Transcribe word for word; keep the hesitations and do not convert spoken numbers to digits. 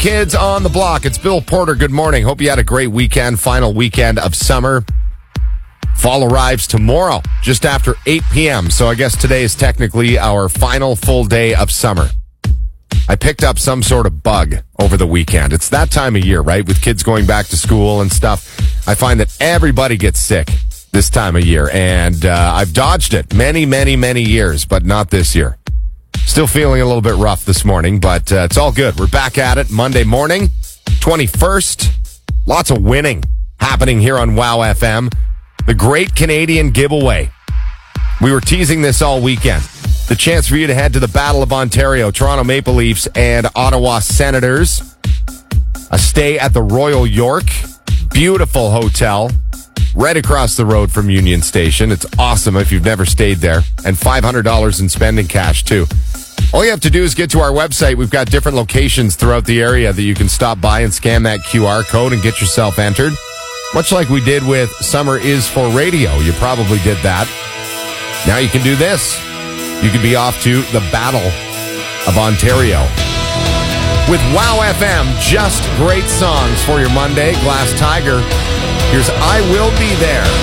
Kids on the Block. It's Bill Porter. Good morning. Hope you had a great weekend, final weekend of summer. Fall arrives tomorrow, just after eight p.m., so I guess today is technically our final full day of summer. I picked up some sort of bug over the weekend. It's that time of year, right? With kids going back to school and stuff. I find that everybody gets sick this time of year, and uh, I've dodged it many, many, many years, but not this year. Still feeling a little bit rough this morning, but uh, it's all good. We're back at it Monday morning, twenty-first. Lots of winning happening here on Wow F M. The Great Canadian Giveaway. We were teasing this all weekend. The chance for you to head to the Battle of Ontario, Toronto Maple Leafs and Ottawa Senators. A stay at the Royal York. Beautiful hotel. Right across the road from Union Station. It's awesome if you've never stayed there. And five hundred dollars in spending cash, too. All you have to do is get to our website. We've got different locations throughout the area that you can stop by and scan that Q R code and get yourself entered. Much like we did with Summer Is for Radio. You probably did that. Now you can do this. You can be off to the Battle of Ontario. With Wow F M, just great songs for your Monday. Glass Tiger. Here's I Will Be There.